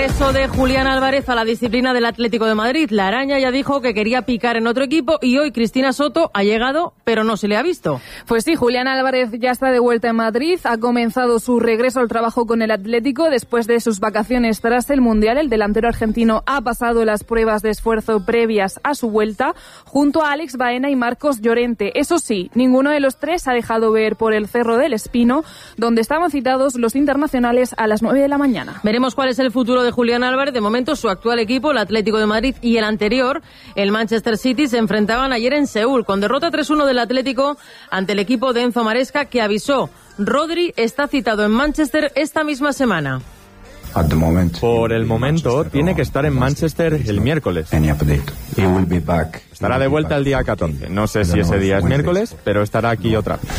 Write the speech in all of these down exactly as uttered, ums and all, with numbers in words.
regreso de Julián Álvarez a la disciplina del Atlético de Madrid. La araña ya dijo que quería picar en otro equipo y hoy Cristina Soto ha llegado, pero no se le ha visto. Pues sí, Julián Álvarez ya está de vuelta en Madrid. Ha comenzado su regreso al trabajo con el Atlético después de sus vacaciones tras el Mundial. El delantero argentino ha pasado las pruebas de esfuerzo previas a su vuelta junto a Alex Baena y Marcos Llorente. Eso sí, ninguno de los tres ha dejado ver por el Cerro del Espino, donde estaban citados los internacionales a las nueve de la mañana. Veremos cuál es el futuro de Julián Álvarez. De momento, su actual equipo, el Atlético de Madrid, y el anterior, el Manchester City, se enfrentaban ayer en Seúl, con derrota tres uno del Atlético ante el equipo de Enzo Maresca, que avisó: Rodri está citado en Manchester esta misma semana. Por el momento, tiene que estar en Manchester el miércoles. Estará de vuelta el día catorce. No sé si ese día es miércoles, pero estará aquí otra vez.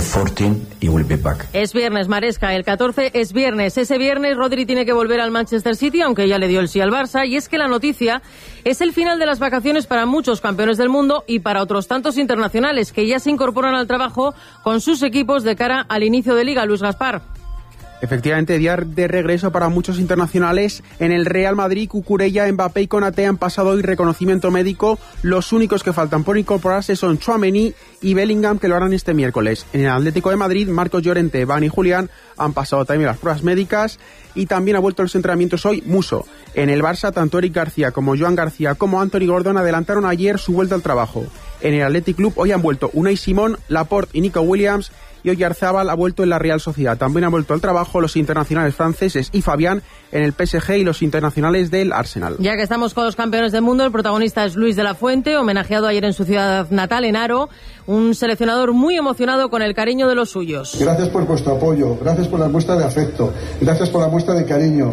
Es viernes, Maresca. El catorce es viernes. Ese viernes Rodri tiene que volver al Manchester City, aunque ya le dio el sí al Barça. Y es que la noticia es el final de las vacaciones para muchos campeones del mundo y para otros tantos internacionales que ya se incorporan al trabajo con sus equipos de cara al inicio de Liga. Luis Gaspar. Efectivamente, día de regreso para muchos internacionales. En el Real Madrid, Cucurella, Mbappé y Konaté han pasado hoy reconocimiento médico. Los únicos que faltan por incorporarse son Tchouaméni y Bellingham, que lo harán este miércoles. En el Atlético de Madrid, Marcos Llorente, Van y Julián han pasado también las pruebas médicas y también ha vuelto a los entrenamientos hoy Muso. En el Barça, tanto Eric García como Joan García como Anthony Gordon adelantaron ayer su vuelta al trabajo. En el Athletic Club hoy han vuelto Unai Simón, Laporte y Nico Williams, y hoy Oyarzabal ha vuelto en la Real Sociedad. También han vuelto al trabajo los internacionales franceses y Fabián en el P S G y los internacionales del Arsenal. Ya que estamos con los campeones del mundo, el protagonista es Luis de la Fuente, homenajeado ayer en su ciudad natal, en Haro, un seleccionador muy emocionado con el cariño de los suyos. Gracias por vuestro apoyo, gracias por la muestra de afecto, gracias por la muestra de cariño.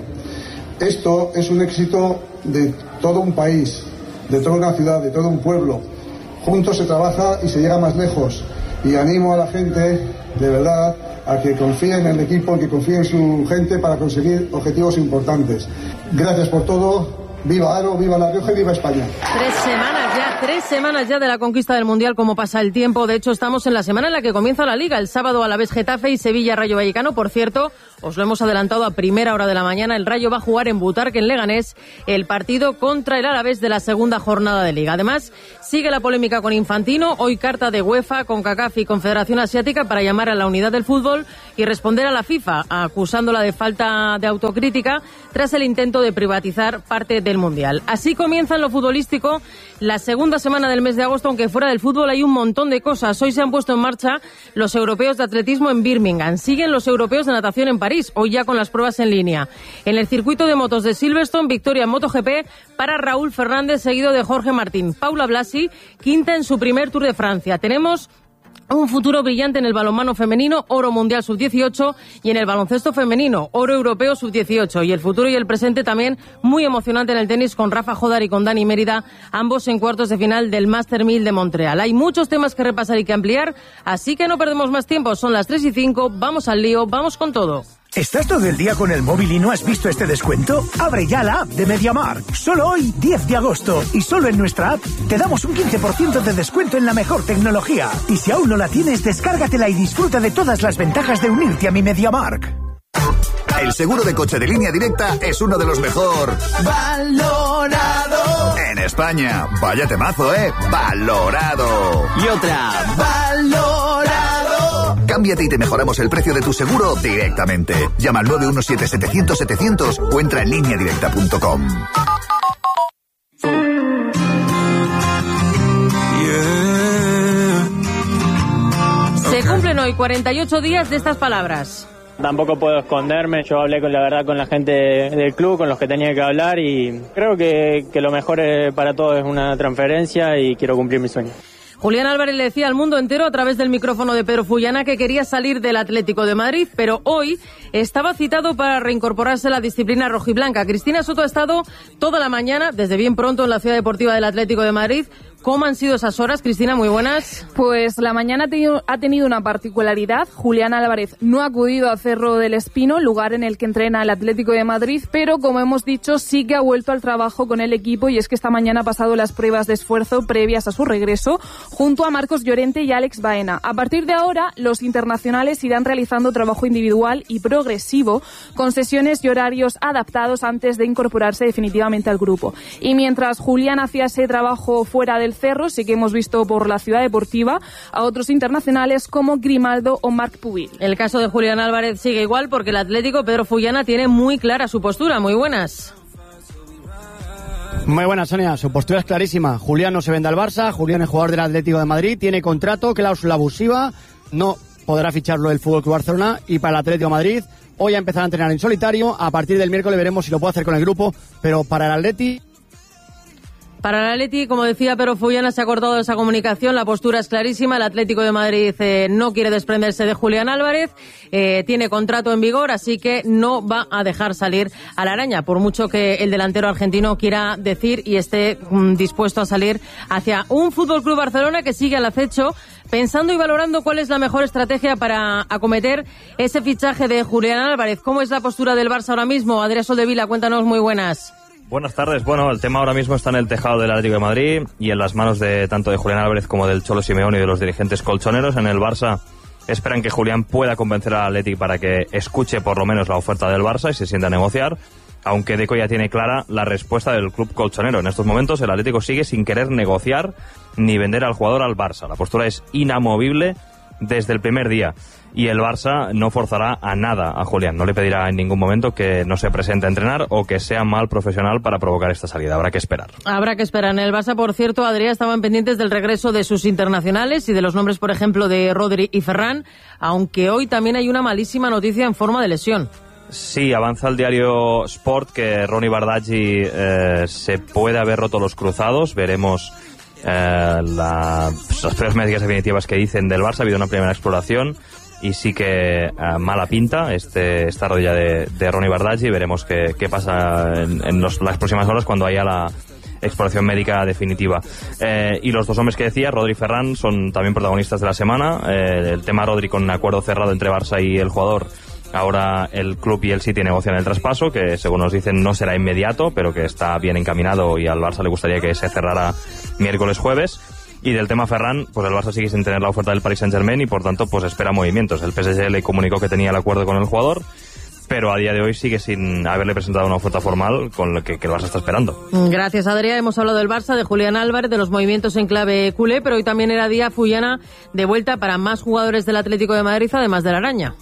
Esto es un éxito de todo un país, de toda una ciudad, de todo un pueblo. Juntos se trabaja y se llega más lejos. Y animo a la gente, de verdad, a que confíe en el equipo, que confíe en su gente para conseguir objetivos importantes. Gracias por todo. Viva Haro, viva La Rioja y viva España. Tres semanas ya, tres semanas ya de la conquista del Mundial, como pasa el tiempo. De hecho, estamos en la semana en la que comienza la Liga. El sábado Alavés Getafe y Sevilla Rayo Vallecano. Por cierto, os lo hemos adelantado a primera hora de la mañana. El Rayo va a jugar en Butarque, en Leganés, el partido contra el Alavés de la segunda jornada de Liga. Además, sigue la polémica con Infantino. Hoy carta de UEFA, CONCACAF y Confederación Asiática para llamar a la unidad del fútbol y responder a la FIFA, acusándola de falta de autocrítica tras el intento de privatizar parte del Mundial. Así comienza en lo futbolístico la segunda semana del mes de agosto, aunque fuera del fútbol hay un montón de cosas. Hoy se han puesto en marcha los europeos de atletismo en Birmingham. Siguen los europeos de natación en París, hoy ya con las pruebas en línea. En el circuito de motos de Silverstone, victoria en MotoGP para Raúl Fernández, seguido de Jorge Martín. Paula Blasi, quinta en su primer Tour de Francia. Tenemos un futuro brillante en el balonmano femenino, oro mundial sub dieciocho, y en el baloncesto femenino, oro europeo sub dieciocho. Y el futuro y el presente también muy emocionante en el tenis con Rafa Jodar y con Dani Mérida, ambos en cuartos de final del Master mil de Montreal. Hay muchos temas que repasar y que ampliar, así que no perdemos más tiempo. Son las tres y cinco, vamos al lío, vamos con todo. ¿Estás todo el día con el móvil y no has visto este descuento? Abre ya la app de MediaMarkt. Solo hoy, diez de agosto. Y solo en nuestra app te damos un quince por ciento de descuento en la mejor tecnología. Y si aún no la tienes, descárgatela y disfruta de todas las ventajas de unirte a mi MediaMarkt. El seguro de coche de Línea Directa es uno de los mejor valorado en España. Vaya temazo, ¿eh? Valorado. Y otra. Valorado. Cámbiate y te mejoramos el precio de tu seguro directamente. Llama al nueve uno siete setecientos setecientos o entra en línea directa punto com. Se cumplen hoy cuarenta y ocho días de estas palabras. Tampoco puedo esconderme, yo hablé con la verdad con la gente del club, con los que tenía que hablar, y creo que, que lo mejor para todos es una transferencia y quiero cumplir mi sueño. Julián Álvarez le decía al mundo entero a través del micrófono de Pedro Fullana que quería salir del Atlético de Madrid, pero hoy estaba citado para reincorporarse a la disciplina rojiblanca. Cristina Soto ha estado toda la mañana, desde bien pronto, en la Ciudad Deportiva del Atlético de Madrid, ¿Cómo han sido esas horas, Cristina? Muy buenas. Pues la mañana ha tenido, ha tenido una particularidad. Julián Álvarez no ha acudido a Cerro del Espino, lugar en el que entrena el Atlético de Madrid, pero como hemos dicho, sí que ha vuelto al trabajo con el equipo, y es que esta mañana ha pasado las pruebas de esfuerzo previas a su regreso junto a Marcos Llorente y Alex Baena. A partir de ahora, los internacionales irán realizando trabajo individual y progresivo con sesiones y horarios adaptados antes de incorporarse definitivamente al grupo. Y mientras Julián hacía ese trabajo fuera del Cerro, sí que hemos visto por la ciudad deportiva a otros internacionales como Grimaldo o Marc Pubil. El caso de Julián Álvarez sigue igual porque el Atlético Pedro Fullana tiene muy clara su postura. Muy buenas. Muy buenas, Sonia. Su postura es clarísima. Julián no se vende al Barça, Julián es jugador del Atlético de Madrid, tiene contrato, cláusula abusiva, no podrá ficharlo el F C Barcelona, y para el Atlético de Madrid hoy a empezar a entrenar en solitario. A partir del miércoles veremos si lo puede hacer con el grupo, pero para el Atleti... Para el Atleti, como decía Pedro Fullana, se ha cortado de esa comunicación, la postura es clarísima, el Atlético de Madrid eh, no quiere desprenderse de Julián Álvarez, eh, tiene contrato en vigor, así que no va a dejar salir a la araña, por mucho que el delantero argentino quiera decir y esté mm, dispuesto a salir hacia un F C Barcelona que sigue al acecho, pensando y valorando cuál es la mejor estrategia para acometer ese fichaje de Julián Álvarez. ¿Cómo es la postura del Barça ahora mismo? Adrián Soldevila, cuéntanos, muy buenas. Buenas tardes. Bueno, el tema ahora mismo está en el tejado del Atlético de Madrid y en las manos de tanto de Julián Álvarez como del Cholo Simeone y de los dirigentes colchoneros. En el Barça esperan que Julián pueda convencer al Atleti para que escuche por lo menos la oferta del Barça y se sienta a negociar, aunque Deco ya tiene clara la respuesta del club colchonero. En estos momentos el Atlético sigue sin querer negociar ni vender al jugador al Barça. La postura es inamovible desde el primer día. Y el Barça no forzará a nada a Julián. No le pedirá en ningún momento que no se presente a entrenar o que sea mal profesional para provocar esta salida. Habrá que esperar. Habrá que esperar. En el Barça, por cierto, Adrián, estaban pendientes del regreso de sus internacionales y de los nombres, por ejemplo, de Rodri y Ferran, aunque hoy también hay una malísima noticia en forma de lesión. Sí, avanza el diario Sport que Ronny Bardghji eh, se puede haber roto los cruzados. Veremos eh, la, las pruebas médicas definitivas que dicen del Barça. Ha habido una primera exploración y sí que uh, mala pinta este, esta rodilla de, de Ronny Bardghji. Veremos qué, qué pasa en, en los, las próximas horas cuando haya la exploración médica definitiva. Eh, y los dos hombres que decía, Rodri y Ferran, son también protagonistas de la semana. Eh, el tema Rodri con un acuerdo cerrado entre Barça y el jugador. Ahora el club y el City negocian el traspaso, que según nos dicen no será inmediato, pero que está bien encaminado y al Barça le gustaría que se cerrara miércoles jueves. Y del tema Ferran, pues el Barça sigue sin tener la oferta del Paris Saint-Germain y por tanto pues espera movimientos. El P S G le comunicó que tenía el acuerdo con el jugador, pero a día de hoy sigue sin haberle presentado una oferta formal con lo que, que el Barça está esperando. Gracias, Adrián. Hemos hablado del Barça, de Julián Álvarez, de los movimientos en clave culé, pero hoy también era día Fullana de vuelta para más jugadores del Atlético de Madrid, además de la araña.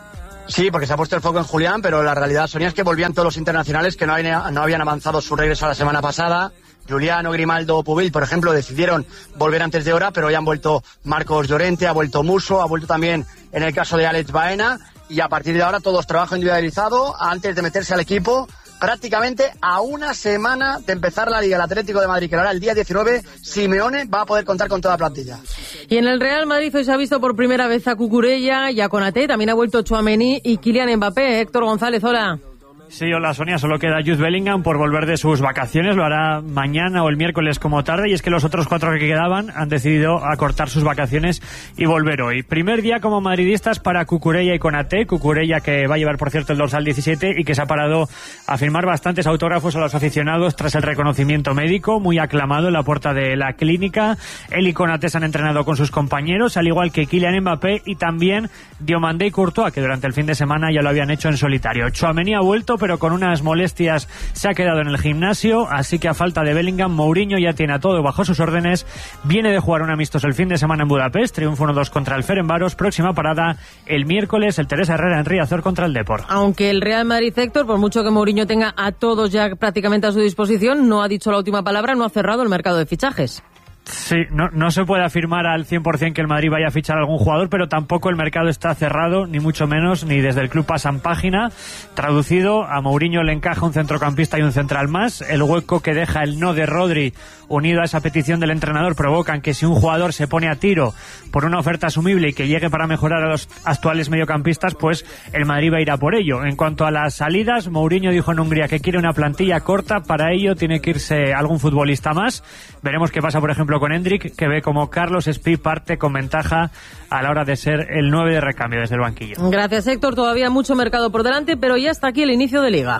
Sí, porque se ha puesto el foco en Julián, pero la realidad, Sonia, es que volvían todos los internacionales que no habían, no habían avanzado su regreso a la semana pasada. Juliano, Grimaldo, Pubil, por ejemplo, decidieron volver antes de hora, pero ya han vuelto Marcos Llorente, ha vuelto Musso, ha vuelto también en el caso de Alex Baena, y a partir de ahora todos trabajo individualizado antes de meterse al equipo, prácticamente a una semana de empezar la Liga. El Atlético de Madrid, que lo hará el día diecinueve, Simeone va a poder contar con toda la plantilla. Y en el Real Madrid hoy se ha visto por primera vez a Cucurella y a Konaté, también ha vuelto Tchouaméni y Kylian Mbappé. Héctor González, hola. Sí, hola Sonia, solo queda Jude Bellingham por volver de sus vacaciones, lo hará mañana o el miércoles como tarde, y es que los otros cuatro que quedaban han decidido acortar sus vacaciones y volver hoy. Primer día como madridistas para Cucurella y Konaté, Cucurella que va a llevar por cierto el dorsal diecisiete y que se ha parado a firmar bastantes autógrafos a los aficionados tras el reconocimiento médico, muy aclamado en la puerta de la clínica. Él y Konaté se han entrenado con sus compañeros, al igual que Kylian Mbappé y también Diomandé y Courtois, que durante el fin de semana ya lo habían hecho en solitario. Tchouaméni ha vuelto, pero con unas molestias se ha quedado en el gimnasio, así que a falta de Bellingham, Mourinho ya tiene a todo bajo sus órdenes. Viene de jugar un amistoso el fin de semana en Budapest, triunfo uno dos contra el Ferencváros, próxima parada el miércoles, el Teresa Herrera en Riazor contra el Depor. Aunque el Real Madrid, Héctor, por mucho que Mourinho tenga a todos ya prácticamente a su disposición, no ha dicho la última palabra, no ha cerrado el mercado de fichajes. Sí, no, no se puede afirmar al cien por ciento que el Madrid vaya a fichar a algún jugador, pero tampoco el mercado está cerrado, ni mucho menos, ni desde el club pasan página. Traducido, a Mourinho le encaja un centrocampista y un central más. El hueco que deja el no de Rodri, unido a esa petición del entrenador, provocan que si un jugador se pone a tiro por una oferta asumible y que llegue para mejorar a los actuales mediocampistas, pues el Madrid va a ir a por ello. En cuanto a las salidas, Mourinho dijo en Hungría que quiere una plantilla corta, para ello tiene que irse algún futbolista más. Veremos qué pasa, por ejemplo, ejemplo con Hendrik, que ve como Carlos Espí parte con ventaja a la hora de ser el nueve de recambio desde el banquillo. Gracias, Héctor. Todavía mucho mercado por delante, pero ya está aquí el inicio de Liga.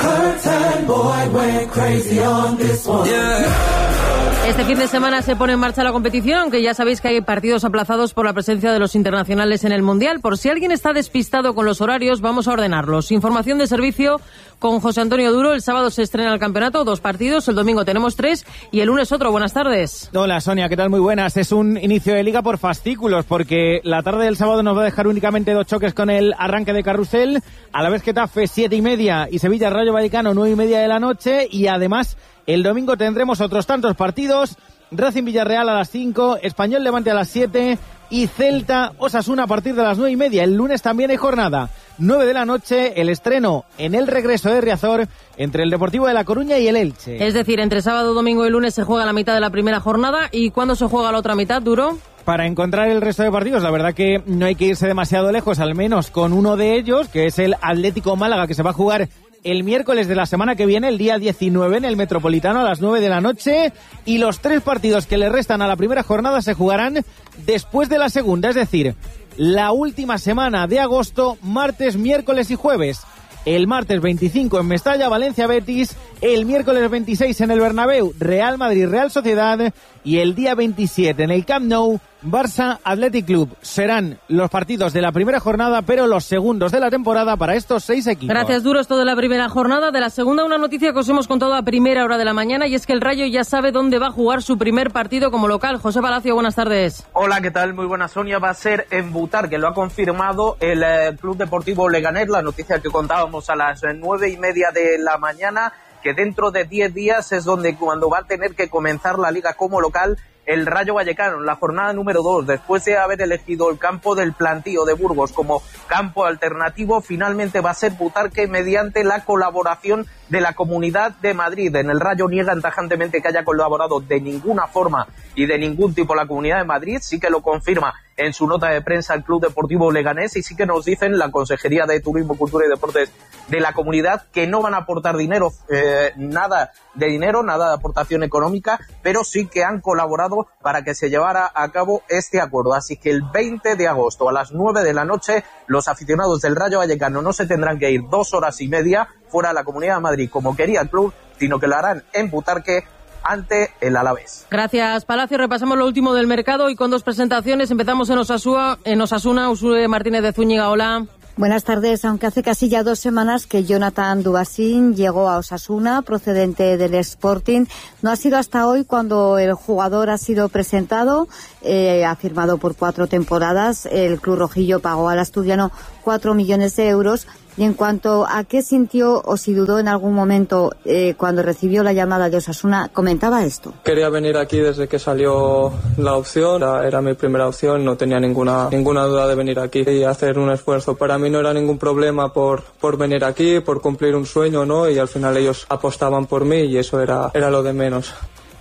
Este fin de semana se pone en marcha la competición, aunque ya sabéis que hay partidos aplazados por la presencia de los internacionales en el Mundial. Por si alguien está despistado con los horarios, vamos a ordenarlos. Información de servicio con José Antonio Duro. El sábado se estrena el campeonato, dos partidos, el domingo tenemos tres y el lunes otro. Buenas tardes. Hola Sonia, ¿qué tal? Muy buenas. Es un inicio de Liga por fascículos, porque la tarde del sábado nos va a dejar únicamente dos choques con el arranque de carrusel, a la vez Getafe siete y media y Sevilla Rayo Vallecano nueve y media de la noche, y además el domingo tendremos otros tantos partidos: Racing Villarreal a las cinco, Español Levante a las siete y Celta Osasuna a partir de las nueve y media. El lunes también hay jornada, nueve de la noche, el estreno en el regreso de Riazor entre el Deportivo de La Coruña y el Elche. Es decir, entre sábado, domingo y lunes se juega la mitad de la primera jornada. ¿Y cuándo se juega la otra mitad, Duro? Para encontrar el resto de partidos, la verdad que no hay que irse demasiado lejos, al menos con uno de ellos, que es el Atlético Málaga, que se va a jugar el miércoles de la semana que viene, el día diecinueve, en el Metropolitano a las nueve de la noche, y los tres partidos que le restan a la primera jornada se jugarán después de la segunda, es decir, la última semana de agosto, martes, miércoles y jueves. El martes veinticinco en Mestalla, Valencia Betis, el miércoles veintiséis en el Bernabéu, Real Madrid Real Sociedad, y el día veintisiete en el Camp Nou, Barça Athletic Club. Serán los partidos de la primera jornada, pero los segundos de la temporada para estos seis equipos. Gracias, Duro. Esto de la primera jornada. De la segunda, una noticia que os hemos contado a primera hora de la mañana, y es que el Rayo ya sabe dónde va a jugar su primer partido como local. José Palacio, buenas tardes. Hola, ¿qué tal? Muy buenas, Sonia. Va a ser en Butar, que lo ha confirmado el eh, Club Deportivo Leganés. La noticia que contábamos a las nueve y media de la mañana, que dentro de diez días es donde cuando va a tener que comenzar la Liga como local el Rayo Vallecano, la jornada número dos, después de haber elegido el campo del Plantío de Burgos como campo alternativo, finalmente va a ser Butarque mediante la colaboración de la Comunidad de Madrid. En el Rayo niegan tajantemente que haya colaborado de ninguna forma y de ningún tipo la Comunidad de Madrid. Sí que lo confirma en su nota de prensa el Club Deportivo Leganés, y sí que nos dicen la Consejería de Turismo, Cultura y Deportes de la comunidad que no van a aportar dinero, eh, nada de dinero, nada de aportación económica, pero sí que han colaborado para que se llevara a cabo este acuerdo. Así que el veinte de agosto a las nueve de la noche los aficionados del Rayo Vallecano no se tendrán que ir dos horas y media fuera de la Comunidad de Madrid como quería el club, sino que lo harán en Butarque ante el Alavés. Gracias, Palacio. Repasamos lo último del mercado y con dos presentaciones. Empezamos en Osasuna, en Osasuna, Usue Martínez de Zúñiga. Hola. Buenas tardes. Aunque hace casi ya dos semanas que Jonathan Dubasín llegó a Osasuna, procedente del Sporting, no ha sido hasta hoy cuando el jugador ha sido presentado. Eh, ha firmado por cuatro temporadas. El club rojillo pagó al asturiano cuatro millones de euros. Y en cuanto a qué sintió o si dudó en algún momento eh, cuando recibió la llamada de Osasuna, comentaba esto. Quería venir aquí desde que salió la opción, era, era mi primera opción, no tenía ninguna ninguna duda de venir aquí y hacer un esfuerzo. Para mí no era ningún problema por, por venir aquí, por cumplir un sueño, ¿no? Y al final ellos apostaban por mí y eso era, era lo de menos.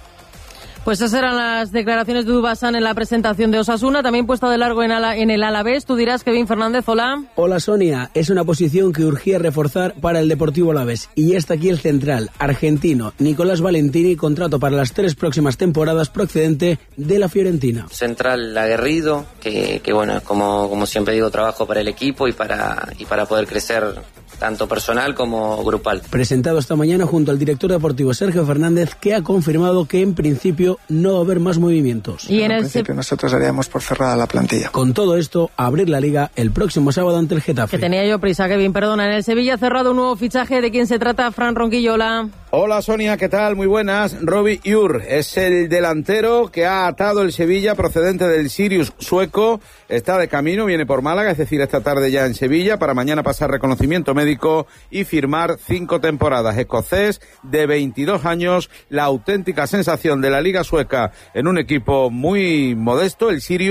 Pues esas eran las declaraciones de Dubasán en la presentación de Osasuna, también puesta de largo en, ala, en el Alavés. Tú dirás, Kevin Fernández, hola. Hola, Sonia. Es una posición que urgía reforzar para el Deportivo Alavés. Y está aquí el central, argentino, Nicolás Valentini, contrato para las tres próximas temporadas procedente de la Fiorentina. Central aguerrido, que, que bueno, como, como siempre digo, trabajo para el equipo y para, y para poder crecer tanto personal como grupal. Presentado esta mañana junto al director deportivo Sergio Fernández, que ha confirmado que en principio no va a haber más movimientos. Y en, en el principio nosotros daríamos por cerrada la plantilla. Con todo esto, abrir la Liga el próximo sábado ante el Getafe. Que tenía yo prisa, Kevin, perdona. En el Sevilla ha cerrado un nuevo fichaje. ¿De quién se trata? Fran Ronquillo, hola. Hola, Sonia, ¿qué tal? Muy buenas. Robbie Ur es el delantero que ha atado el Sevilla procedente del Sirius sueco. Está de camino, viene por Málaga, es decir, esta tarde ya en Sevilla, para mañana pasar reconocimiento médico y firmar cinco temporadas. Escocés de veintidós años, la auténtica sensación de la Liga sueca en un equipo muy modesto, el Sirius,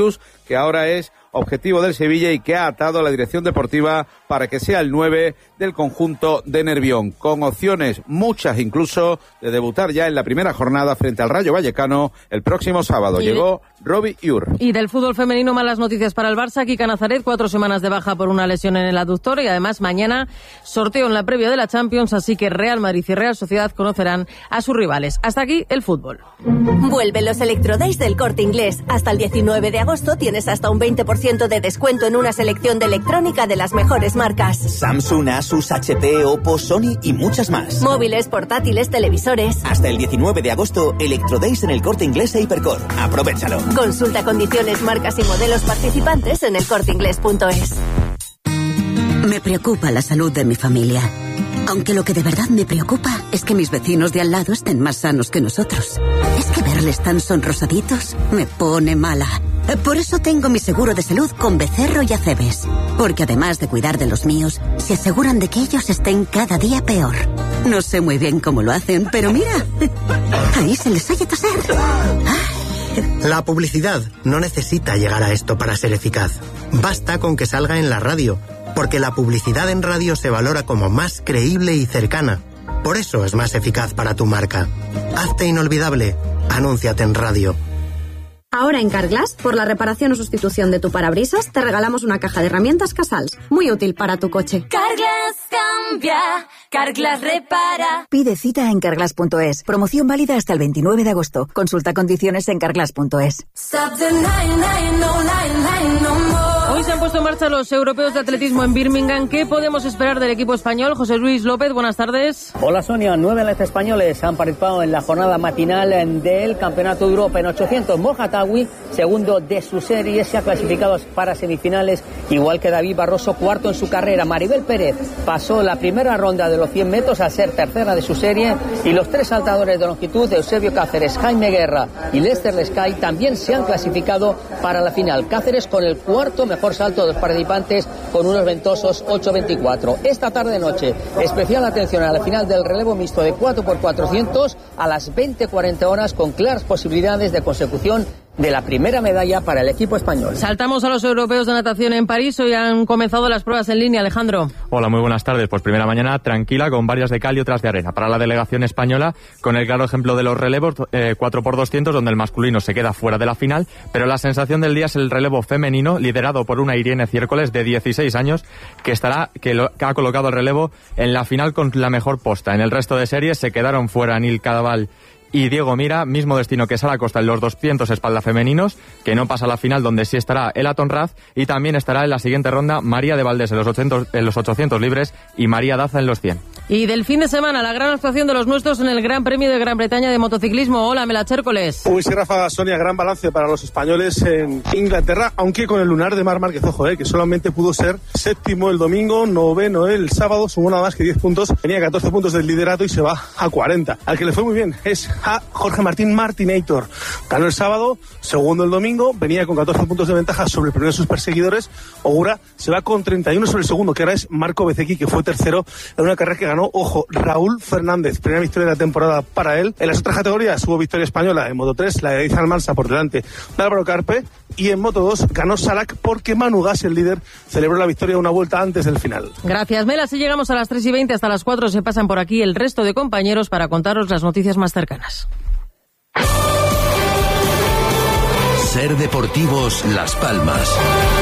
que ahora es objetivo del Sevilla y que ha atado a la dirección deportiva para que sea el nueve del conjunto de Nervión, con opciones, muchas incluso, de debutar ya en la primera jornada frente al Rayo Vallecano el próximo sábado. Y llegó Robbie Ur. Y del fútbol femenino, malas noticias para el Barça. Kika Nazaret, cuatro semanas de baja por una lesión en el aductor, y además mañana sorteo en la previa de la Champions, así que Real Madrid y Real Sociedad conocerán a sus rivales. Hasta aquí el fútbol. Vuelven los Electrodays del Corte Inglés. Hasta el diecinueve de agosto tienes hasta un veinte por ciento de descuento en una selección de electrónica de las mejores marcas. Samsung, Asus, H P, Oppo, Sony y muchas más. Móviles, portátiles, televisores. Hasta el diecinueve de agosto, Electrodays en el Corte Inglés e Hipercor. Aprovechalo. Consulta condiciones, marcas y modelos participantes en el corte inglés punto es. Me preocupa la salud de mi familia. Aunque lo que de verdad me preocupa es que mis vecinos de al lado estén más sanos que nosotros. Es que verles tan sonrosaditos me pone mala. Por eso tengo mi seguro de salud con Becerro y Acebes. Porque además de cuidar de los míos, se aseguran de que ellos estén cada día peor. No sé muy bien cómo lo hacen, pero mira, ahí se les oye toser. La publicidad no necesita llegar a esto para ser eficaz. Basta con que salga en la radio, porque la publicidad en radio se valora como más creíble y cercana. Por eso es más eficaz para tu marca. Hazte inolvidable. Anúnciate en radio. Ahora en Carglass, por la reparación o sustitución de tu parabrisas, te regalamos una caja de herramientas Casals, muy útil para tu coche. Carglass cambia, Carglass repara. Pide cita en carglass punto es. Promoción válida hasta el veintinueve de agosto. Consulta condiciones en carglass punto es. Hoy se han puesto en marcha los europeos de atletismo en Birmingham. ¿Qué podemos esperar del equipo español? José Luis López, buenas tardes. Hola Sonia, nueve atletas españoles han participado en la jornada matinal del Campeonato de Europa en ochocientos. Moja Tawi, segundo de su serie, se ha clasificado para semifinales, igual que David Barroso, cuarto en su carrera. Maribel Pérez pasó la primera ronda de los cien metros al ser tercera de su serie, y los tres saltadores de longitud, Eusebio Cáceres, Jaime Guerra y Lester Lescay, también se han clasificado para la final. Cáceres con el cuarto mejor salto de los participantes, con unos ventosos ocho veinticuatro. Esta tarde noche, especial atención a la final del relevo mixto de cuatro por cuatrocientos a las veinte cuarenta horas, con claras posibilidades de consecución de la primera medalla para el equipo español. Saltamos a los europeos de natación en París. Hoy han comenzado las pruebas en línea, Alejandro. Hola, muy buenas tardes. Pues primera mañana tranquila, con varias de cal y otras de arena para la delegación española, con el claro ejemplo de los relevos eh, cuatro por doscientos, donde el masculino se queda fuera de la final, pero la sensación del día es el relevo femenino, liderado por una Irene Ciércoles de dieciséis años, que estará que, lo, que ha colocado el relevo en la final con la mejor posta. En el resto de series se quedaron fuera Nil Cadaval y Diego Mira, mismo destino que Sara Costa en los doscientos espalda femeninos, que no pasa a la final, donde sí estará Ela Tonraz, y también estará en la siguiente ronda María de Valdés en los ochocientos, en los ochocientos libres y María Daza en los cien. Y del fin de semana, la gran actuación de los nuestros en el Gran Premio de Gran Bretaña de motociclismo. Hola, Mela Chércoles. Uy, sí, Rafa, Sonia, gran balance para los españoles en Inglaterra, aunque con el lunar de Marc Márquez, ojo, eh, que solamente pudo ser séptimo el domingo, noveno el sábado, sumó nada más que diez puntos, tenía catorce puntos del liderato y se va a cuarenta. Al que le fue muy bien es a Jorge Martín Martinator. Ganó el sábado, segundo el domingo, venía con catorce puntos de ventaja sobre el primero de sus perseguidores. Ogura se va con treinta y uno sobre el segundo, que ahora es Marco Bezzecchi, que fue tercero en una carrera que ganó, ojo, Raúl Fernández. Primera victoria de la temporada para él. En las otras categorías hubo victoria española en Moto tres, la de Izan Mansa por delante de Álvaro Carpe, y en Moto dos ganó Salak porque Manu Gas, el líder, celebró la victoria una vuelta antes del final. Gracias, Mela. Si llegamos a las tres y veinte, hasta las cuatro se pasan por aquí el resto de compañeros para contaros las noticias más cercanas. Ser Deportivos Las Palmas.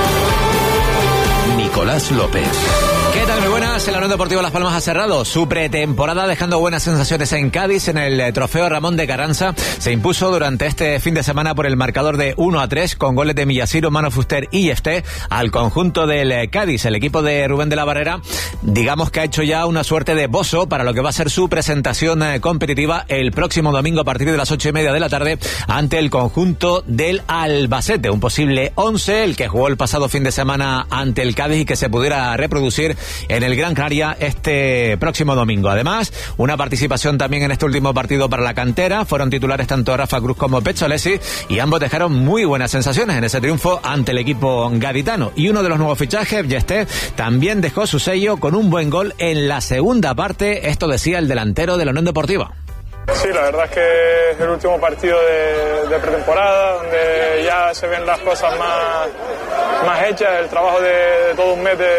Nicolás López. ¿Qué tal? Muy buenas. El Unión Deportivo Las Palmas ha cerrado su pretemporada dejando buenas sensaciones en Cádiz. En el trofeo Ramón de Carranza se impuso durante este fin de semana por el marcador de uno a tres con goles de Millasiro, Mano Fuster y Esté al conjunto del Cádiz. El equipo de Rubén de la Barrera, digamos que ha hecho ya una suerte de bozo para lo que va a ser su presentación competitiva el próximo domingo a partir de las ocho y media de la tarde ante el conjunto del Albacete. Un posible once, el que jugó el pasado fin de semana ante el Cádiz y que se pudiera reproducir en el Gran Canaria este próximo domingo. Además, una participación también en este último partido para la cantera. Fueron titulares tanto Rafa Cruz como Pezzolesi y ambos dejaron muy buenas sensaciones en ese triunfo ante el equipo gaditano. Y uno de los nuevos fichajes, Yesté, también dejó su sello con un buen gol en la segunda parte. Esto decía el delantero de la Unión Deportiva. Sí, la verdad es que es el último partido de, de pretemporada, donde ya se ven las cosas más, más hechas, el trabajo de, de todo un mes de,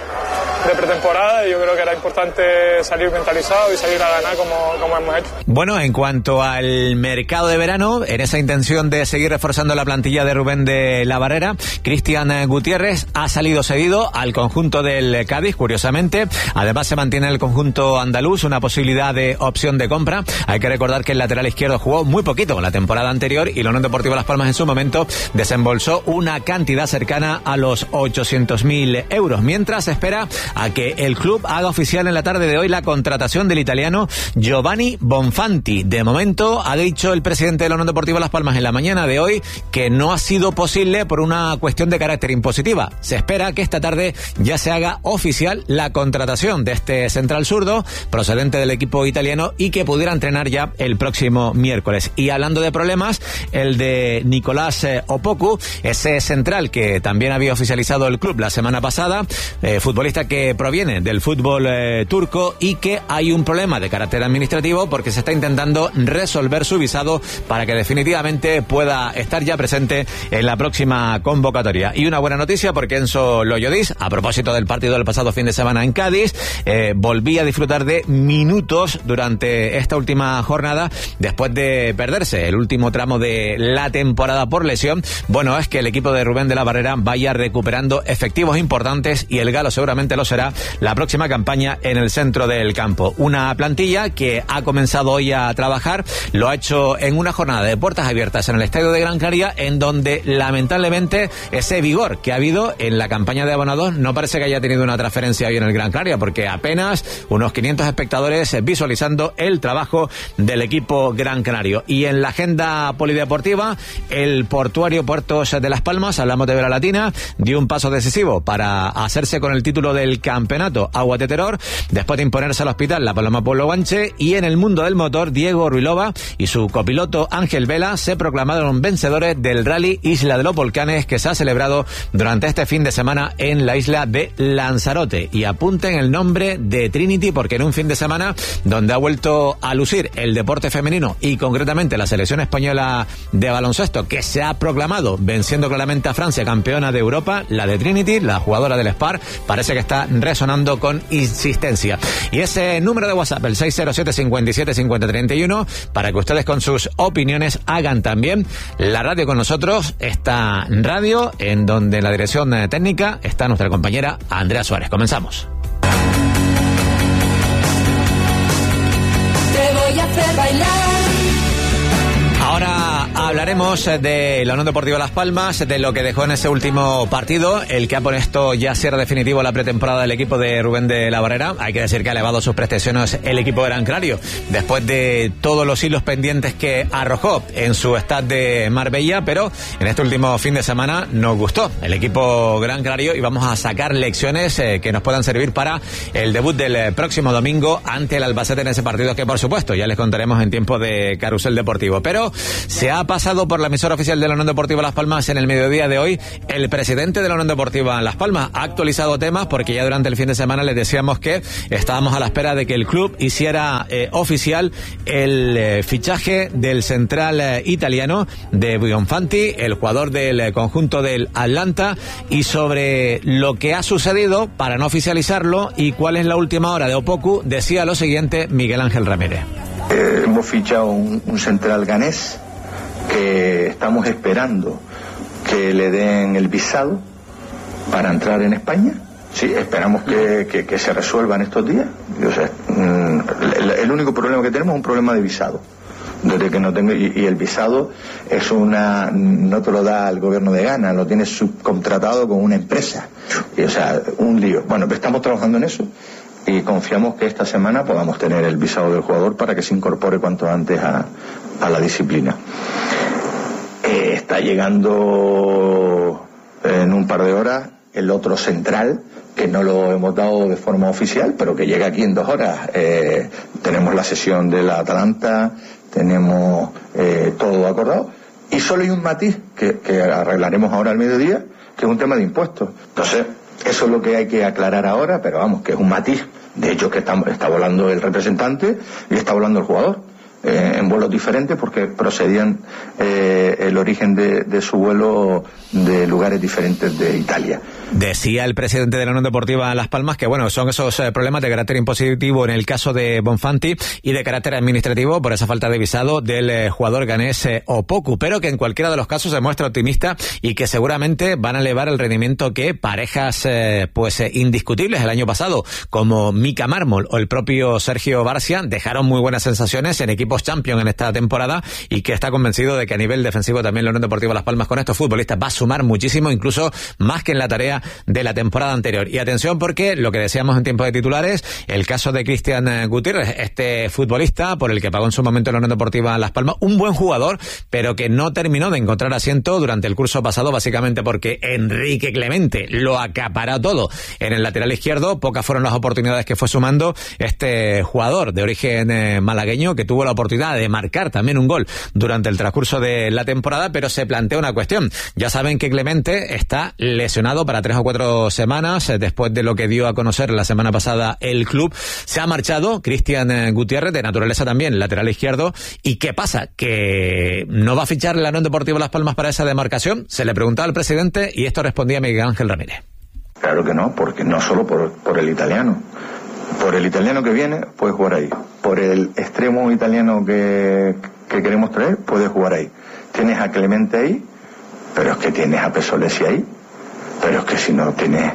de pretemporada, y yo creo que era importante salir mentalizado y salir a ganar como, como hemos hecho. Bueno, en cuanto al mercado de verano, en esa intención de seguir reforzando la plantilla de Rubén de la Barrera, Cristian Gutiérrez ha salido cedido al conjunto del Cádiz, curiosamente. Además se mantiene en el conjunto andaluz una posibilidad de opción de compra. Hay que recordar que el lateral izquierdo jugó muy poquito la temporada anterior y la Unión Deportiva Las Palmas en su momento desembolsó una cantidad cercana a los ochocientos mil euros, mientras se espera a que el club haga oficial en la tarde de hoy la contratación del italiano Giovanni Bonfanti. De momento ha dicho el presidente de la Unión Deportiva Las Palmas en la mañana de hoy que no ha sido posible por una cuestión de carácter impositiva. Se espera que esta tarde ya se haga oficial la contratación de este central zurdo procedente del equipo italiano y que pudiera entrenar ya el próximo miércoles. Y hablando de problemas, el de Nicolás eh, Opoku, ese central que también había oficializado el club la semana pasada, eh, futbolista que proviene del fútbol eh, turco y que hay un problema de carácter administrativo porque se está intentando resolver su visado para que definitivamente pueda estar ya presente en la próxima convocatoria. Y una buena noticia porque Enzo Loyodis, a propósito del partido del pasado fin de semana en Cádiz, eh, volvía a disfrutar de minutos durante esta última jornada después de perderse el último tramo de la temporada por lesión. Bueno, es que el equipo de Rubén de la Barrera vaya recuperando efectivos importantes y el galo seguramente lo será la próxima campaña en el centro del campo. Una plantilla que ha comenzado hoy a trabajar, lo ha hecho en una jornada de puertas abiertas en el estadio de Gran Canaria, en donde lamentablemente ese vigor que ha habido en la campaña de abonados no parece que haya tenido una transferencia hoy en el Gran Canaria, porque apenas unos quinientos espectadores visualizando el trabajo del equipo gran canario. Y en la agenda polideportiva, el Portuario Puertos de Las Palmas, hablamos de Vera Latina, dio un paso decisivo para hacerse con el título del campeonato Agua de Terror, después de imponerse al Hospital La Paloma Pueblo Guanche. Y en el mundo del motor, Diego Ruilova y su copiloto Ángel Vela se proclamaron vencedores del Rally Isla de los Volcanes, que se ha celebrado durante este fin de semana en la isla de Lanzarote. Y apunten el nombre de Trinity, porque en un fin de semana donde ha vuelto a lucir el deporte femenino y concretamente la selección española de baloncesto, que se ha proclamado venciendo claramente a Francia campeona de Europa, la de Trinity, la jugadora del Spar, parece que está resonando con insistencia. Y ese número de WhatsApp, el seis cero siete, cincuenta y siete, cincuenta, treinta y uno, para que ustedes con sus opiniones hagan también la radio con nosotros, esta radio en donde en la dirección técnica está nuestra compañera Andrea Suárez. Comenzamos. Te voy a hacer bailar. Ahora hablaremos de la Unión Deportiva Las Palmas, de lo que dejó en ese último partido, el que ha puesto ya cierre definitivo la pretemporada del equipo de Rubén de la Barrera. Hay que decir que ha elevado sus prestaciones el equipo de Gran Canario, después de todos los hilos pendientes que arrojó en su stad de Marbella, pero en este último fin de semana nos gustó el equipo Gran Canario y vamos a sacar lecciones eh, que nos puedan servir para el debut del próximo domingo ante el Albacete en ese partido que, por supuesto, ya les contaremos en tiempo de Carrusel Deportivo. Pero se ha pasado por la emisora oficial de la Unión Deportiva Las Palmas en el mediodía de hoy. El presidente de la Unión Deportiva Las Palmas ha actualizado temas porque ya durante el fin de semana les decíamos que estábamos a la espera de que el club hiciera eh, oficial el eh, fichaje del central eh, italiano de Bonfanti, el jugador del eh, conjunto del Atlanta, y sobre lo que ha sucedido para no oficializarlo y cuál es la última hora de Opoku, decía lo siguiente Miguel Ángel Ramírez. Eh, hemos fichado un, un central ganés que estamos esperando que le den el visado para entrar en España. Sí, esperamos que, que, que se resuelva en estos días. O sea, el, el único problema que tenemos es un problema de visado. Desde que no tengo, y, y el visado es una, no te lo da el gobierno de Ghana, lo tienes subcontratado con una empresa. Y, o sea, un lío. Bueno, pues estamos trabajando en eso. Y confiamos que esta semana podamos tener el visado del jugador para que se incorpore cuanto antes a, a la disciplina. Eh, está llegando en un par de horas el otro central, que no lo hemos dado de forma oficial, pero que llega aquí en dos horas. Eh, tenemos la sesión de la Atalanta, tenemos eh, todo acordado. Y solo hay un matiz que, que arreglaremos ahora al mediodía, que es un tema de impuestos. Entonces, eso es lo que hay que aclarar ahora, pero vamos, que es un matiz. De hecho, que está, está volando el representante y está volando el jugador. Eh, en vuelos diferentes porque procedían eh, el origen de, de su vuelo de lugares diferentes de Italia. Decía el presidente de la Unión Deportiva Las Palmas que, bueno, son esos eh, problemas de carácter impositivo en el caso de Bonfanti y de carácter administrativo por esa falta de visado del eh, jugador ganés eh, Opoku, pero que en cualquiera de los casos se muestra optimista y que seguramente van a elevar el rendimiento que parejas eh, pues eh, indiscutibles el año pasado, como Mika Mármol o el propio Sergio Barcia, dejaron muy buenas sensaciones en equipos champion en esta temporada y que está convencido de que a nivel defensivo también la Unión Deportiva Las Palmas con estos futbolistas va a sumar muchísimo, incluso más que en la tarea de la temporada anterior. Y atención porque lo que decíamos en tiempo de titulares, el caso de Cristian Gutiérrez, este futbolista por el que pagó en su momento la Unión Deportiva Las Palmas, un buen jugador, pero que no terminó de encontrar asiento durante el curso pasado, básicamente porque Enrique Clemente lo acaparó todo en el lateral izquierdo. Pocas fueron las oportunidades que fue sumando este jugador de origen eh, malagueño, que tuvo la oportunidad de marcar también un gol durante el transcurso de la temporada, pero se plantea una cuestión. Ya saben que Clemente está lesionado para tres o cuatro semanas, eh, después de lo que dio a conocer la semana pasada el club. Se ha marchado Cristian eh, Gutiérrez, de naturaleza también lateral izquierdo. ¿Y qué pasa? ¿Que no va a fichar la Unión Deportiva Las Palmas para esa demarcación? Se le preguntaba al presidente y esto respondía Miguel Ángel Ramírez. Claro que no, porque no solo por, por el italiano. Por el italiano que viene, puede jugar ahí. Por el extremo italiano que, que queremos traer, puede jugar ahí. Tienes a Clemente ahí, pero es que tienes a Pesolesi ahí. Pero es que si no tienes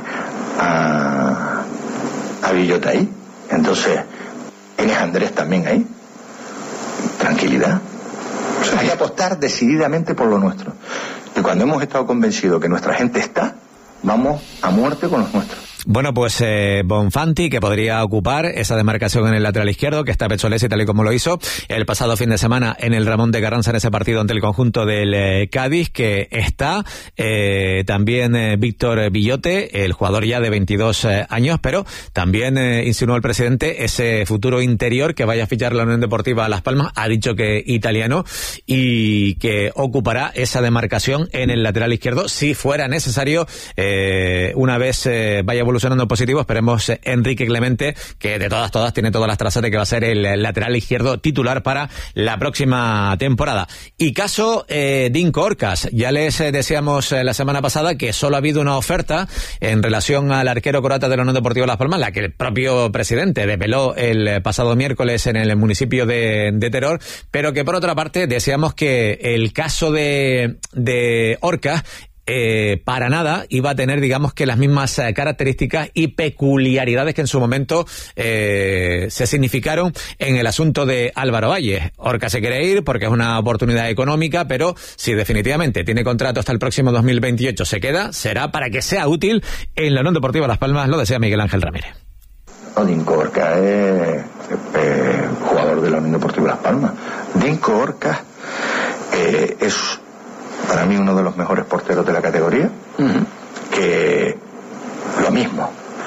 a, a Villota ahí, entonces tienes a Andrés también ahí. Tranquilidad. O sea, hay que apostar decididamente por lo nuestro. Y cuando hemos estado convencidos que nuestra gente está, vamos a muerte con los nuestros. Bueno, pues eh, Bonfanti, que podría ocupar esa demarcación en el lateral izquierdo, que está Pesolesi tal y como lo hizo el pasado fin de semana en el Ramón de Carranza en ese partido ante el conjunto del eh, Cádiz, que está eh, también eh, Víctor Villote, el jugador ya de veintidós eh, años, pero también eh, insinuó el presidente ese futuro interior que vaya a fichar la Unión Deportiva Las Palmas, ha dicho que italiano, y que ocupará esa demarcación en el lateral izquierdo si fuera necesario eh, una vez eh, vaya evolucionando positivo. Esperemos eh, Enrique Clemente, que de todas todas tiene todas las trazas de que va a ser el, el lateral izquierdo titular para la próxima temporada. Y caso eh, Dinko Orcas, ya les eh, decíamos eh, la semana pasada que solo ha habido una oferta en relación al arquero croata de la Unión Deportiva Las Palmas, la que el propio presidente desveló el pasado miércoles en el municipio de, de Teror, pero que por otra parte decíamos que el caso de, de Orcas Eh, para nada iba a tener, digamos, que las mismas eh, características y peculiaridades que en su momento eh, se significaron en el asunto de Álvaro Valle. Orca se quiere ir porque es una oportunidad económica, pero si definitivamente tiene contrato hasta el próximo dos mil veintiocho, se queda, será para que sea útil en la Unión Deportiva Las Palmas, lo desea Miguel Ángel Ramírez. Dinko Orcas es eh, jugador de la Unión Deportiva Las Palmas. Dinko Orcas eh, es para mí uno de los mejores porteros de la categoría, uh-huh. que lo mismo,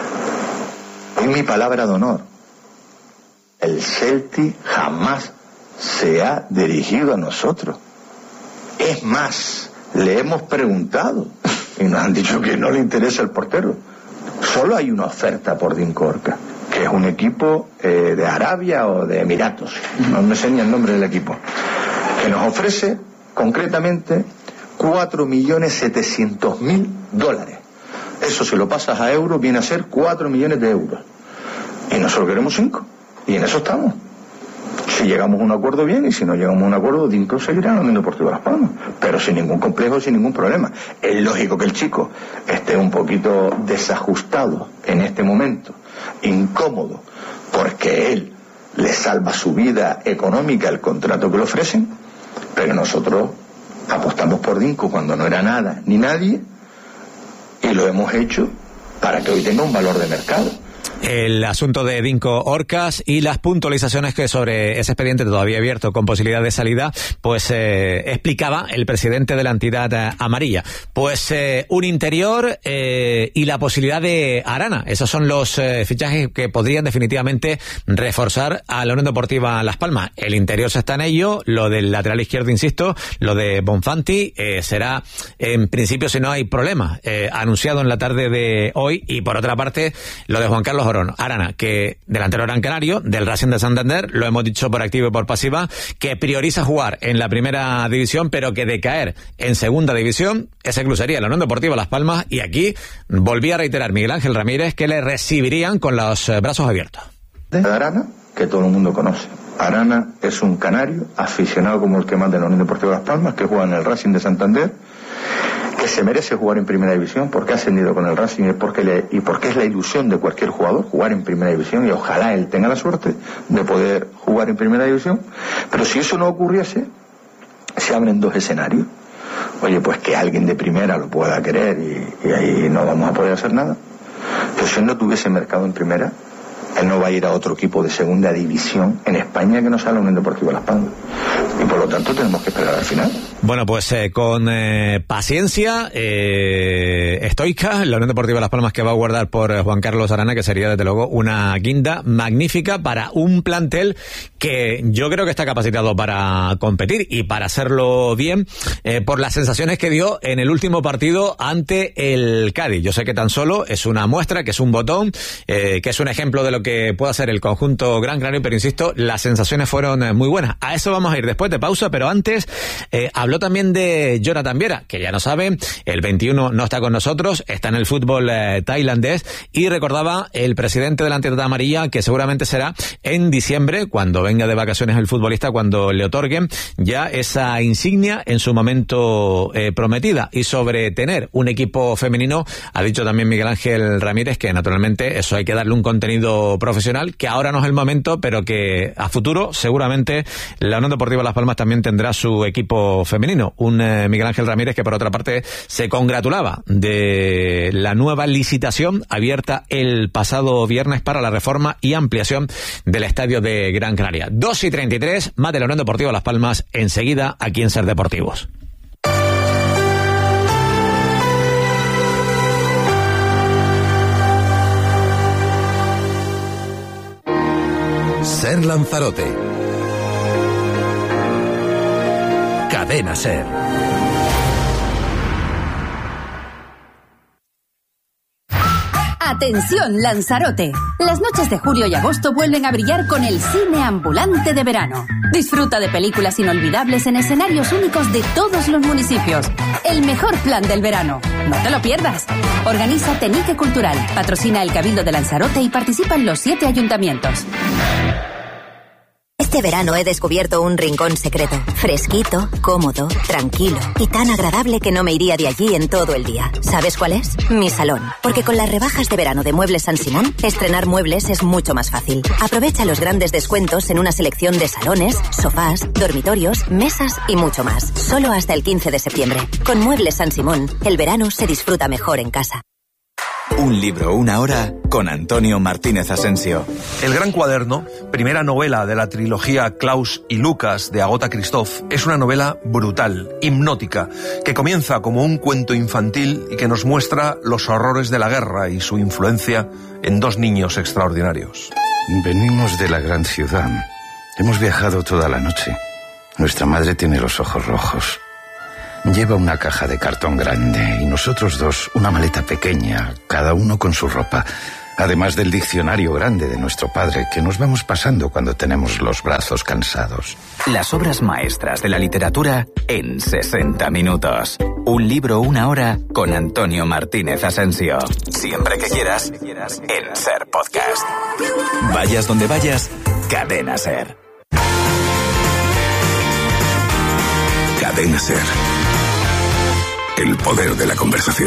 es mi palabra de honor, el Celtic jamás se ha dirigido a nosotros. Es más, le hemos preguntado y nos han dicho que no le interesa el portero. Solo hay una oferta por Dinko Orcas, que es un equipo eh, de Arabia o de Emiratos, uh-huh. no me enseña el nombre del equipo, que nos ofrece concretamente cuatro millones setecientos mil dólares. Eso, si lo pasas a euros, viene a ser cuatro millones de euros. Y nosotros queremos cinco. Y en eso estamos. Si llegamos a un acuerdo, bien, y si no llegamos a un acuerdo, Dinko seguirá en la Unión Deportiva Las Palmas. Pero sin ningún complejo, sin ningún problema. Es lógico que el chico esté un poquito desajustado en este momento, incómodo, porque él le salva su vida económica el contrato que le ofrecen, pero nosotros apostamos por Dinko cuando no era nada ni nadie y lo hemos hecho para que hoy tenga un valor de mercado. El asunto de Dinko Orcas y las puntualizaciones que sobre ese expediente todavía abierto con posibilidad de salida, pues eh, explicaba el presidente de la entidad eh, amarilla. Pues eh, un interior eh, y la posibilidad de Arana. Esos son los eh, fichajes que podrían definitivamente reforzar a la Unión Deportiva Las Palmas. El interior se está en ello, lo del lateral izquierdo, insisto, lo de Bonfanti eh, será, en principio, si no hay problema, eh, anunciado en la tarde de hoy. Y por otra parte, lo de Juan Carlos Carlos Arana, que delantero gran canario, del Racing de Santander, lo hemos dicho por activa y por pasiva, que prioriza jugar en la primera división, pero que de caer en segunda división, ese club sería la Unión Deportiva Las Palmas, y aquí volvía a reiterar Miguel Ángel Ramírez que le recibirían con los brazos abiertos. De Arana, que todo el mundo conoce. Arana es un canario, aficionado como el que más de la Unión Deportiva Las Palmas, que juega en el Racing de Santander, que se merece jugar en primera división porque ha ascendido con el Racing y porque, le, y porque es la ilusión de cualquier jugador jugar en primera división, y ojalá él tenga la suerte de poder jugar en primera división. Pero si eso no ocurriese, se abren dos escenarios. Oye, pues que alguien de primera lo pueda querer y, y ahí no vamos a poder hacer nada. Pero si él no tuviese mercado en primera, él no va a ir a otro equipo de segunda división en España que no sea la Unión Deportiva Las Palmas. Y por lo tanto tenemos que esperar al final. Bueno, pues eh, con eh, paciencia eh, estoica, la Unión Deportiva Las Palmas, que va a guardar por eh, Juan Carlos Arana, que sería desde luego una guinda magnífica para un plantel que yo creo que está capacitado para competir y para hacerlo bien, eh, por las sensaciones que dio en el último partido ante el Cádiz. Yo sé que tan solo es una muestra, que es un botón, eh, que es un ejemplo de lo que puede hacer el conjunto gran canario, pero insisto, las sensaciones fueron eh, muy buenas. A eso vamos a ir después de pausa, pero antes eh, habló también de Jonathan Viera, que ya no saben, el veintiuno no está con nosotros, está en el fútbol eh, tailandés, y recordaba el presidente de la entidad amarilla que seguramente será en diciembre, cuando venga de vacaciones el futbolista, cuando le otorguen ya esa insignia en su momento eh, prometida. Y sobre tener un equipo femenino, ha dicho también Miguel Ángel Ramírez que naturalmente eso hay que darle un contenido profesional, que ahora no es el momento, pero que a futuro seguramente la Unión Deportiva Las Palmas también tendrá su equipo femenino. Un eh, Miguel Ángel Ramírez que por otra parte se congratulaba de la nueva licitación abierta el pasado viernes para la reforma y ampliación del estadio de Gran Canaria. dos y treinta y tres, más de la Unión Deportiva Las Palmas, enseguida aquí en Ser Deportivos. Ser Lanzarote. Cadena Ser. Atención, Lanzarote. Las noches de julio y agosto vuelven a brillar con el cine ambulante de verano. Disfruta de películas inolvidables en escenarios únicos de todos los municipios. El mejor plan del verano. No te lo pierdas. Organiza Tenique Cultural, patrocina el Cabildo de Lanzarote y participa en los siete ayuntamientos. Este verano he descubierto un rincón secreto, fresquito, cómodo, tranquilo y tan agradable que no me iría de allí en todo el día. ¿Sabes cuál es? Mi salón. Porque con las rebajas de verano de Muebles San Simón, estrenar muebles es mucho más fácil. Aprovecha los grandes descuentos en una selección de salones, sofás, dormitorios, mesas y mucho más. Solo hasta el quince de septiembre. Con Muebles San Simón, el verano se disfruta mejor en casa. Un libro, una hora, con Antonio Martínez Asensio. El Gran Cuaderno, primera novela de la trilogía Klaus y Lucas de Agota Christoph, es una novela brutal, hipnótica, que comienza como un cuento infantil y que nos muestra los horrores de la guerra y su influencia en dos niños extraordinarios. Venimos de la gran ciudad. Hemos viajado toda la noche. Nuestra madre tiene los ojos rojos. Lleva una caja de cartón grande y nosotros dos una maleta pequeña, cada uno con su ropa, además del diccionario grande de nuestro padre que nos vamos pasando cuando tenemos los brazos cansados. Las obras maestras de la literatura en sesenta minutos. Un libro, una hora con Antonio Martínez Asensio. Siempre que quieras, en Ser Podcast. Vayas donde vayas, Cadena Ser. Cadena Ser. El poder de la conversación.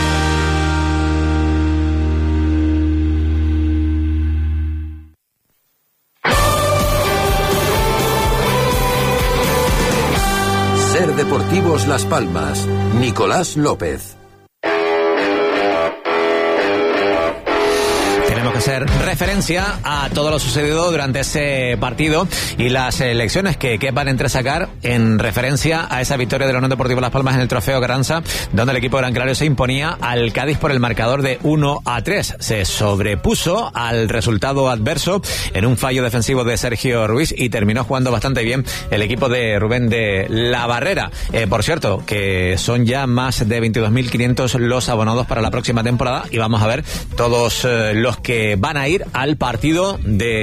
Ser Deportivos Las Palmas. Nicolás López. Tenemos que hacer referencia a todo lo sucedido durante ese partido y las elecciones que quepan entresacar en referencia a esa victoria de la Unión Deportiva Las Palmas en el Trofeo Carranza, donde el equipo Gran Canario se imponía al Cádiz por el marcador de uno a tres. Se sobrepuso al resultado adverso en un fallo defensivo de Sergio Ruiz y terminó jugando bastante bien el equipo de Rubén de la Barrera. Eh, por cierto, que son ya más de veintidós mil quinientos los abonados para la próxima temporada y vamos a ver todos eh, los que que van a ir al partido